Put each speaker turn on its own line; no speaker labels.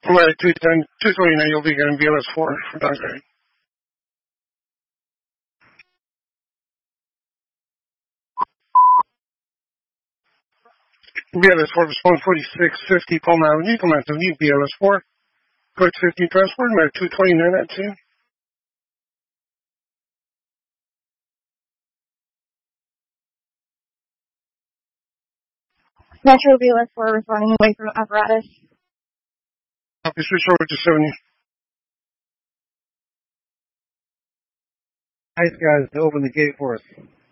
Right, 210, 229, you'll be getting BLS 4 for downgrading. BLS 4 response 4650 Palm Avenue, Command to leave BLS 4. Code 15 transport, Med 229 at 2.
Metro BLS 4 responding away from apparatus.
Copy, switch over to 70.
Nice guys to open the gate for us.